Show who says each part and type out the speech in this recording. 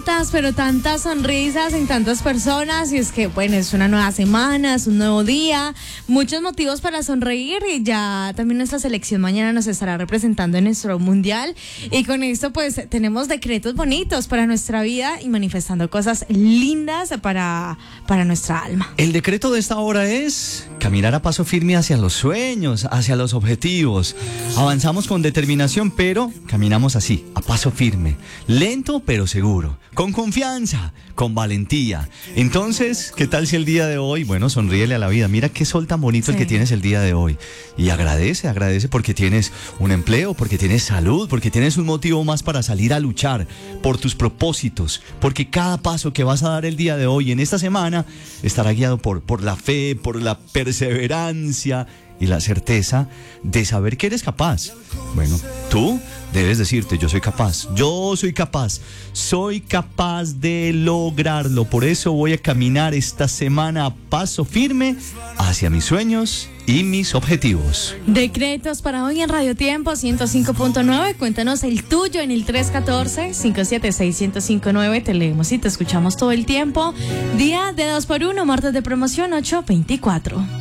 Speaker 1: Pero tantas sonrisas en tantas personas, y es que bueno, es una nueva semana, es un nuevo día, muchos motivos para sonreír, y ya también nuestra selección mañana nos estará representando en nuestro mundial, y con esto pues tenemos decretos bonitos para nuestra vida y manifestando cosas lindas para nuestra alma.
Speaker 2: El decreto de esta hora es caminar a paso firme hacia los sueños, hacia los objetivos. Avanzamos con determinación, pero caminamos así, a paso firme, lento pero seguro, con confianza, con valentía. Entonces, ¿qué tal si el día de hoy, bueno, sonríele a la vida? Mira qué sol tan bonito el que tienes el día de hoy. Y agradece porque tienes un empleo, porque tienes salud, porque tienes un motivo más para salir a luchar por tus propósitos, porque cada paso que vas a dar el día de hoy en esta semana estará guiado por la fe, por la perseverancia y la certeza de saber que eres capaz. Bueno, tú debes decirte, yo soy capaz de lograrlo. Por eso voy a caminar esta semana a paso firme hacia mis sueños y mis objetivos.
Speaker 1: Decretos para hoy en Radio Tiempo 105.9. Cuéntanos el tuyo en el 314-576-1059. Te leemos y te escuchamos todo el tiempo. Día de 2x1, martes de promoción 824.